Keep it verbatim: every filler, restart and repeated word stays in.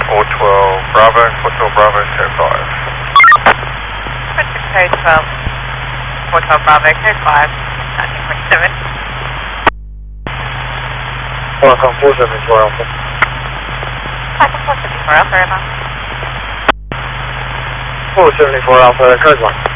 four twelve Bravo, four twelve Bravo, code five. Code twelve, four twelve Bravo, code five, nineteen point seven. Welcome, four seventy-four Alpha. Welcome, four seventy-four Alpha, Emma. four seventy-four Alpha, code one.